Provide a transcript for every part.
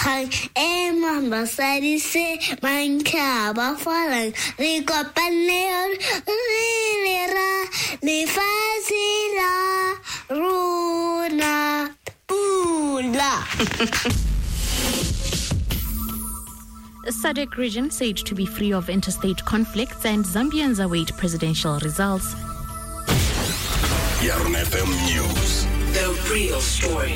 Kgang e mambasadi se mantlha ba falang re kopane re ra lefatshe la rona pula. SADC region said to be free of interstate conflicts, and Zambians await presidential results. Yarn FM News. The real story.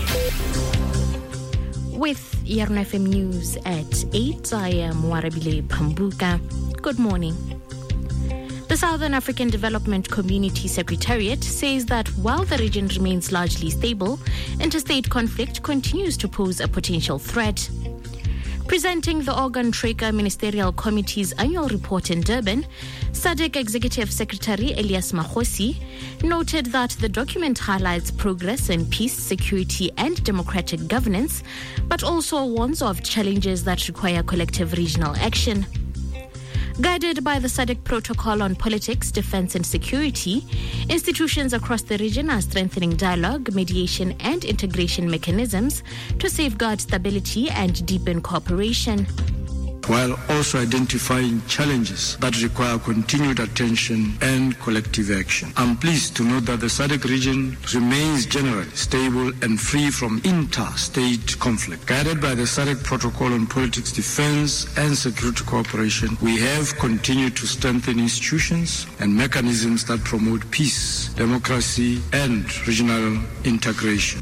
With Yarn FM News at 8, I am Warabile Pambuka. Good morning. The Southern African Development Community Secretariat says that while the region remains largely stable, interstate conflict continues to pose a potential threat. Presenting the Organ Traker Ministerial Committee's annual report in Durban, SADC Executive Secretary Elias Makhosi noted that the document highlights progress in peace, security and democratic governance, but also warns of challenges that require collective regional action. Guided by the SADC Protocol on Politics, Defense and Security, institutions across the region are strengthening dialogue, mediation and integration mechanisms to safeguard stability and deepen cooperation, while also identifying challenges that require continued attention and collective action. I'm pleased to note that the SADC region remains generally stable and free from interstate conflict. Guided by the SADC Protocol on Politics, Defense and Security Cooperation, we have continued to strengthen institutions and mechanisms that promote peace, democracy and regional integration.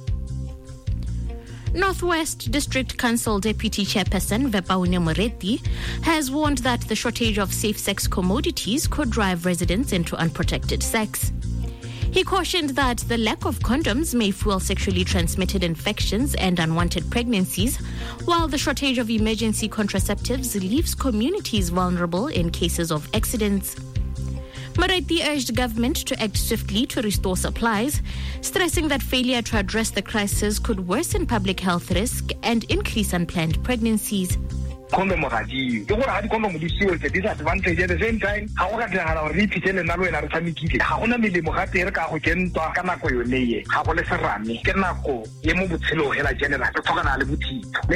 Northwest District Council Deputy Chairperson Vepaune Moretti has warned that the shortage of safe-sex commodities could drive residents into unprotected sex. He cautioned that the lack of condoms may fuel sexually transmitted infections and unwanted pregnancies, while the shortage of emergency contraceptives leaves communities vulnerable in cases of accidents. Moretti urged government to act swiftly to restore supplies, stressing that failure to address the crisis could worsen public health risk and increase unplanned pregnancies. Condom ga di go ra di condom di siwe ke disadvantage at the same time ha o ka tla re iphitlhele nna le wena re tshamekile ga gona melemo ga tere ka go kentwa ka nako yone ye ga go le serame ke nako ye mo botshelo hela general re tlhokana le bothito.